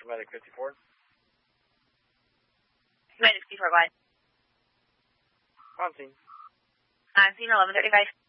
Medic 54. Medic 54, go ahead. On scene. On scene 1135.